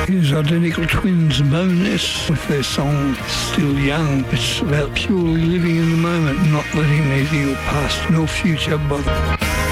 His identical twins, Bonus, with their song Still Young. It's about purely living in the moment, not letting anything past nor future bother.